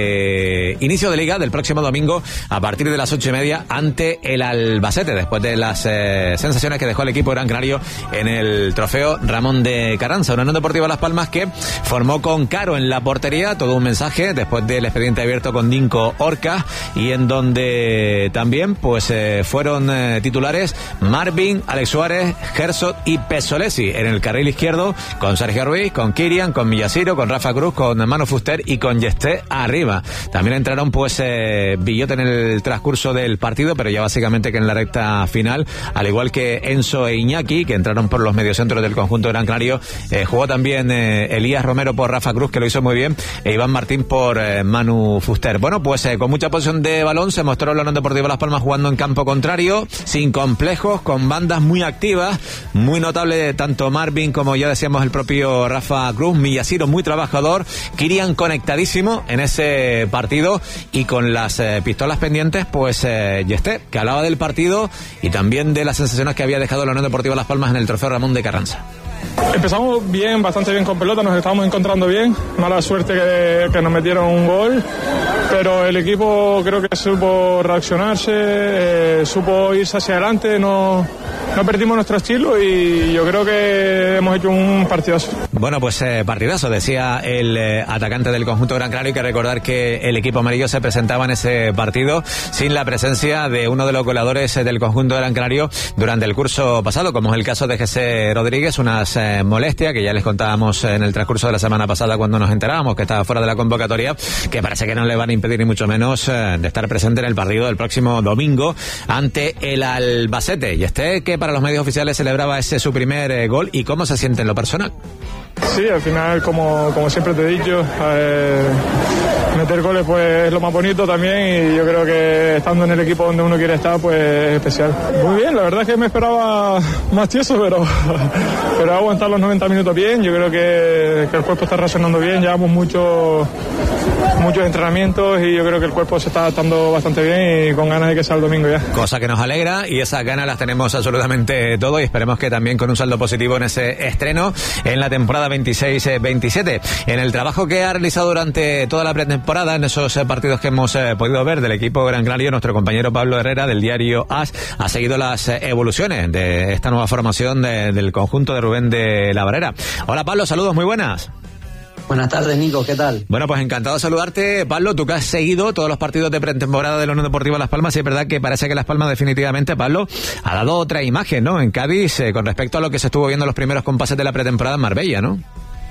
de inicio de liga del próximo domingo a partir de las ocho y media ante el Albacete, después de las eh, sensaciones que dejó el equipo Gran Canario en el trofeo Ramón de Carranza. Una Unión Deportiva Las Palmas que formó con Caro en la portería, todo un mensaje después del expediente abierto con Dinko Orca, y en donde también pues eh, fueron eh, titulares Marvin, Alex Suárez, Herzog y Pesolesi en el carril izquierdo, con Sergio Ruiz, con Kirian, con Millasiro, con Rafa Cruz, con Manu Fuster y con Yesté arriba. También entraron pues eh, Villota en el transcurso del partido, pero ya básicamente que en la recta final, al igual que Enzo e Iñaki, que entraron por los mediocentros del conjunto Gran Canario. Eh, jugó también eh, Elías Romero por Rafa Cruz, que lo hizo muy bien, e Iván Martín por eh, Manu Fuster. Bueno, pues eh, con mucha posición de balón se mostró la Unión Deportiva Las Palmas jugando en campo contrario, sin complejos, con bandas muy activas, muy notable tanto Marvin como ya decíamos el propio Rafa Cruz, Millasiro muy trabajador, Kirian conectadísimo en ese partido, y con las eh, pistolas pendientes pues eh, Yesté, que hablaba del partido y también de las sensaciones que había dejado la Unión Deportiva Las Palmas en el trofeo Ramón de Carranza. Empezamos bien, bastante bien con pelota, nos estábamos encontrando bien, mala suerte que, que nos metieron un gol, pero el equipo creo que supo reaccionarse, eh, supo irse hacia adelante, no, no perdimos nuestro estilo y yo creo que hemos hecho un partidazo. Bueno, pues eh, partidazo, decía el eh, atacante del conjunto Gran Canario. Hay que recordar que el equipo amarillo se presentaba en ese partido sin la presencia de uno de los goleadores eh, del conjunto Gran Canario durante el curso pasado, como es el caso de José Rodríguez, unas eh, molestias que ya les contábamos en el transcurso de la semana pasada cuando nos enterábamos que estaba fuera de la convocatoria, que parece que no le van a impedir ni mucho menos eh, de estar presente en el partido del próximo domingo ante el Albacete. Y este que para los medios oficiales celebraba ese su primer eh, gol. ¿Y cómo se siente en lo personal? Sí, al final, como, como siempre te he dicho, eh, meter goles pues es lo más bonito también, y yo creo que estando en el equipo donde uno quiere estar pues es especial. Muy bien, la verdad es que me esperaba más tieso, pero, pero aguantar los noventa minutos bien. Yo creo que, que el cuerpo está reaccionando bien, llevamos mucho, muchos entrenamientos y yo creo que el cuerpo se está adaptando bastante bien y con ganas de que sea el domingo ya. Cosa que nos alegra, y esas ganas las tenemos absolutamente todos, y esperemos que también con un saldo positivo en ese estreno en la temporada veintiséis veintisiete. En el trabajo que ha realizado durante toda la pretemporada, en esos partidos que hemos eh, podido ver del equipo Gran Canario, nuestro compañero Pablo Herrera del diario As ha seguido las eh, evoluciones de esta nueva formación de, del conjunto de Rubén de la Barrera. Hola Pablo, saludos, muy buenas. Buenas tardes, Nico, ¿qué tal? Bueno, pues encantado de saludarte, Pablo, tú que has seguido todos los partidos de pretemporada de la Unión Deportiva Las Palmas, y es verdad que parece que Las Palmas definitivamente, Pablo, ha dado otra imagen, ¿no?, en Cádiz eh, con respecto a lo que se estuvo viendo en los primeros compases de la pretemporada en Marbella, ¿no?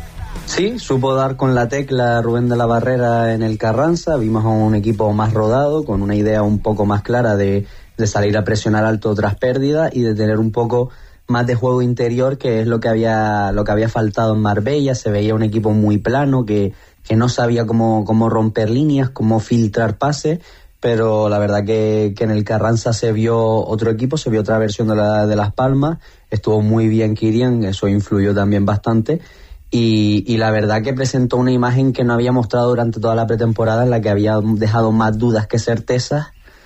Sí, supo dar con la tecla Rubén de la Barrera en el Carranza, vimos a un equipo más rodado, con una idea un poco más clara de, de salir a presionar alto tras pérdida y de tener un poco más de juego interior, que es lo que había lo que había faltado en Marbella. Se veía un equipo muy plano, que, que no sabía cómo, cómo romper líneas, cómo filtrar pases, pero la verdad que, que en el Carranza se vio otro equipo, se vio otra versión de, la, de Las Palmas, estuvo muy bien Kirian, eso influyó también bastante, y, y la verdad que presentó una imagen que no había mostrado durante toda la pretemporada, en la que había dejado más dudas que certezas,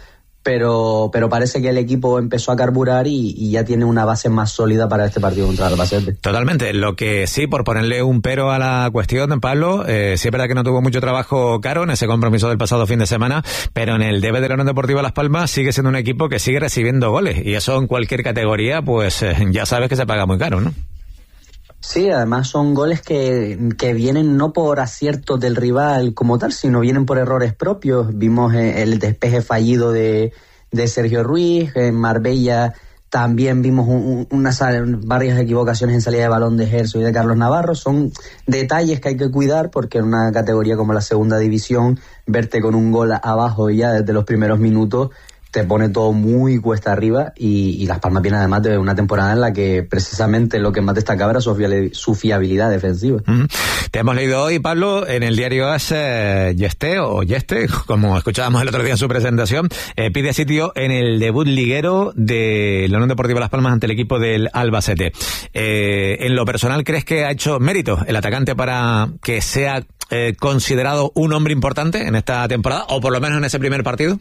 pero pero parece que el equipo empezó a carburar y, y ya tiene una base más sólida para este partido contra el Albacete. Totalmente. Lo que sí, por ponerle un pero a la cuestión, Pablo, eh, sí es verdad que no tuvo mucho trabajo Caro en ese compromiso del pasado fin de semana, pero en el debe de la Unión Deportiva Las Palmas sigue siendo un equipo que sigue recibiendo goles, y eso en cualquier categoría, pues eh, ya sabes que se paga muy caro, ¿no? Sí, además son goles que, que vienen no por aciertos del rival como tal, sino vienen por errores propios. Vimos el despeje fallido de, de Sergio Ruiz, en Marbella también vimos un, unas varias equivocaciones en salida de balón de Herzog y de Carlos Navarro. Son detalles que hay que cuidar, porque en una categoría como la segunda división, verte con un gol abajo ya desde los primeros minutos te pone todo muy cuesta arriba, y, y Las Palmas viene además de una temporada en la que precisamente lo que más destacaba era su, su fiabilidad defensiva. Mm. Te hemos leído hoy, Pablo, en el diario As, eh, Yesté, o Yeste, como escuchábamos el otro día en su presentación, eh, pide sitio en el debut liguero de la Unión Deportiva Las Palmas ante el equipo del Albacete. Eh, en lo personal, ¿crees que ha hecho mérito el atacante para que sea eh, considerado un hombre importante en esta temporada, o por lo menos en ese primer partido?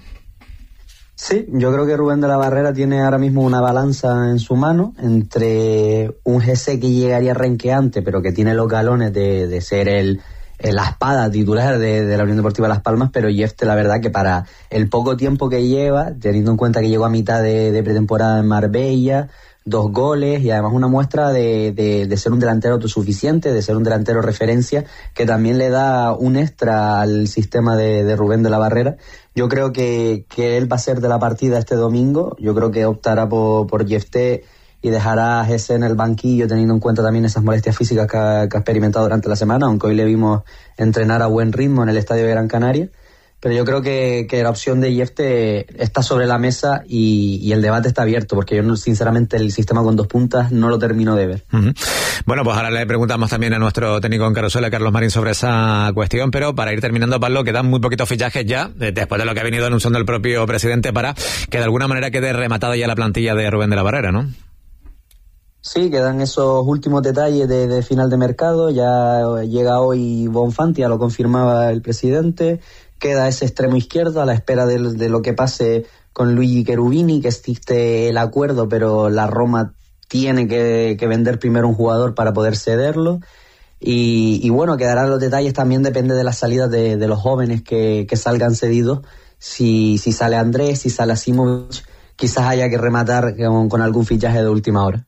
Sí, yo creo que Rubén de la Barrera tiene ahora mismo una balanza en su mano entre un G C que llegaría renqueante, pero que tiene los galones de, de ser el, la espada titular de, de la Unión Deportiva Las Palmas, pero Yefte, la verdad que para el poco tiempo que lleva, teniendo en cuenta que llegó a mitad de, de pretemporada en Marbella, dos goles y además una muestra de, de, de ser un delantero autosuficiente, de ser un delantero referencia, que también le da un extra al sistema de, de Rubén de la Barrera. Yo creo que, que él va a ser de la partida este domingo, yo creo que optará por, por Yefte y dejará a Jesse en el banquillo, teniendo en cuenta también esas molestias físicas que ha, que ha experimentado durante la semana, aunque hoy le vimos entrenar a buen ritmo en el estadio de Gran Canaria. Pero yo creo que, que la opción de Yefte está sobre la mesa y, y el debate está abierto, porque yo sinceramente el sistema con dos puntas no lo termino de ver. Uh-huh. Bueno, pues ahora le preguntamos también a nuestro técnico en carrozola, Carlos Marín, sobre esa cuestión, pero para ir terminando, Pablo, quedan muy poquitos fichajes ya, después de lo que ha venido anunciando el propio presidente, para que de alguna manera quede rematada ya la plantilla de Rubén de la Barrera, ¿no? Sí, quedan esos últimos detalles de, de final de mercado. Ya llega hoy Bonfanti, ya lo confirmaba el presidente. Queda ese extremo izquierdo a la espera de, de lo que pase con Luigi Cherubini, que existe el acuerdo, pero la Roma tiene que, que vender primero un jugador para poder cederlo. Y, y bueno, quedarán los detalles, también depende de las salidas de, de los jóvenes que, que salgan cedidos. Si, si sale Andrés, si sale Asimovic, quizás haya que rematar con, con algún fichaje de última hora.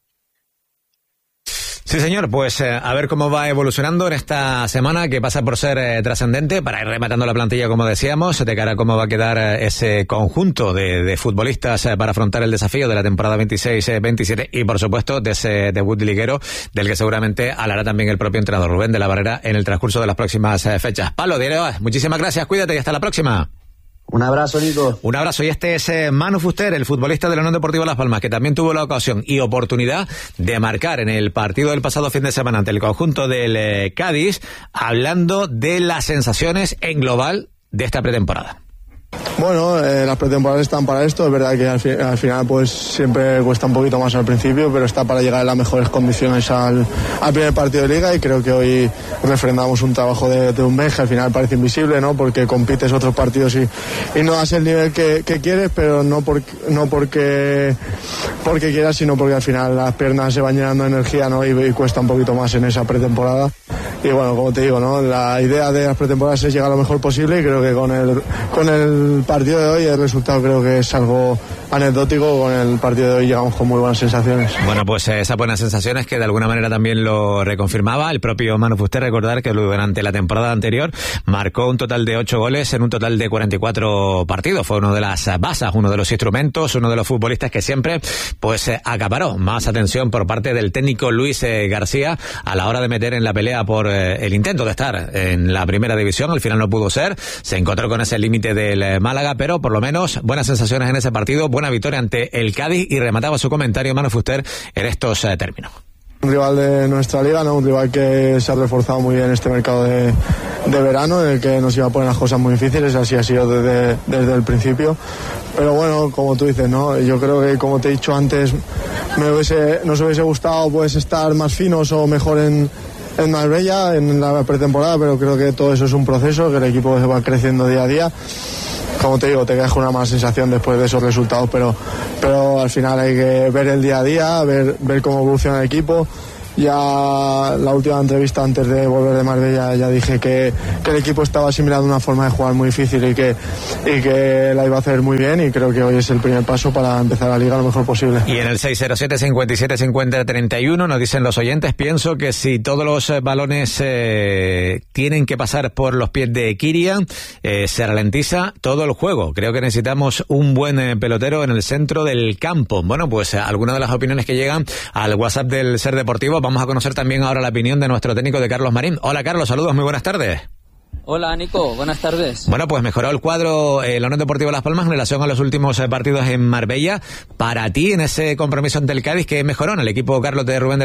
Sí, señor, pues eh, a ver cómo va evolucionando en esta semana, que pasa por ser eh, trascendente, para ir rematando la plantilla, como decíamos, de cara a cómo va a quedar eh, ese conjunto de, de futbolistas eh, para afrontar el desafío de la temporada veintiséis veintisiete y, por supuesto, de ese debut liguero, del que seguramente hablará también el propio entrenador Rubén de la Barrera en el transcurso de las próximas eh, fechas. Pablo, Diario, muchísimas gracias, cuídate y hasta la próxima. Un abrazo, Nico. Un abrazo. Y este es eh, Manu Fuster, el futbolista de la Unión Deportiva Las Palmas, que también tuvo la ocasión y oportunidad de marcar en el partido del pasado fin de semana ante el conjunto del eh, Cádiz, hablando de las sensaciones en global de esta pretemporada. Bueno, eh, las pretemporadas están para esto. Es verdad que al, fi- al final pues siempre cuesta un poquito más al principio, pero está para llegar en las mejores condiciones al, al primer partido de Liga, y creo que hoy refrendamos un trabajo de, de un mes que al final parece invisible, ¿no? Porque compites otros partidos y, y no das el nivel que, que quieres, pero no, por, no porque, porque quieras, sino porque al final las piernas se van llenando de energía, ¿no? Y, y cuesta un poquito más en esa pretemporada. Y bueno, como te digo, ¿no? La idea de las pretemporadas es llegar lo mejor posible, y creo que con el, con el partido de hoy el resultado creo que es algo anecdótico. Con el partido de hoy llegamos con muy buenas sensaciones. Bueno, pues eh, esas buenas sensaciones que de alguna manera también lo reconfirmaba el propio Manu Fuster. Recordar que durante la temporada anterior marcó un total de ocho goles en un total de cuarenta y cuatro partidos. Fue uno de las basas, uno de los instrumentos, uno de los futbolistas que siempre pues eh, acaparó más atención por parte del técnico Luis eh, García a la hora de meter en la pelea por eh, el intento de estar en la primera división. Al final no pudo ser, se encontró con ese límite del eh, Málaga, pero por lo menos buenas sensaciones en ese partido, buena victoria ante el Cádiz, y remataba su comentario Manu Fuster en estos eh, términos. Un rival de nuestra liga, ¿no? Un rival que se ha reforzado muy bien en este mercado de, de verano, en el que nos iba a poner las cosas muy difíciles, así ha sido desde, desde el principio. Pero bueno, como tú dices, ¿no? Yo creo que, como te he dicho antes, me hubiese, nos hubiese gustado pues estar más finos o mejor en, en Marbella, en la pretemporada, pero creo que todo eso es un proceso, que el equipo se va creciendo día a día. Como te digo, te quedas con una mala sensación después de esos resultados, pero, pero al final hay que ver el día a día, ver, ver cómo evoluciona el equipo. Ya la última entrevista antes de volver de Marbella ya dije que, que el equipo estaba asimilando una forma de jugar muy difícil y que, y que la iba a hacer muy bien, y creo que hoy es el primer paso para empezar la liga lo mejor posible. Y en el seis cero siete, cincuenta y siete, cincuenta, treinta y uno nos dicen los oyentes: pienso que si todos los eh, balones eh, tienen que pasar por los pies de Kirian, eh, se ralentiza todo el juego. Creo que necesitamos un buen eh, pelotero en el centro del campo. Bueno, pues eh, algunas de las opiniones que llegan al WhatsApp del Ser Deportivo. Vamos a conocer también ahora la opinión de nuestro técnico, de Carlos Marín. Hola, Carlos, saludos, muy buenas tardes. Hola, Nico, buenas tardes. Bueno, pues mejoró el cuadro eh, la Unión Deportiva Las Palmas en relación a los últimos eh, partidos en Marbella. Para ti, en ese compromiso ante el Cádiz, ¿qué mejoró en el equipo, Carlos, de Rubén de